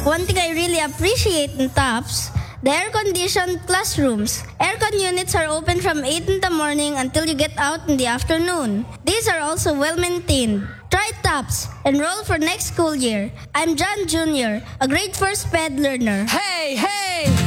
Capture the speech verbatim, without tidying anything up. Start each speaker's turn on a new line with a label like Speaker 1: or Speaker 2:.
Speaker 1: One thing I really appreciate in TOPS, the air-conditioned classrooms. Aircon units are open from eight in the morning until you get out in the afternoon. These are also well-maintained. Try TOPS. Enroll for next school year. I'm John Junior, a grade four SPED learner.
Speaker 2: Hey, hey!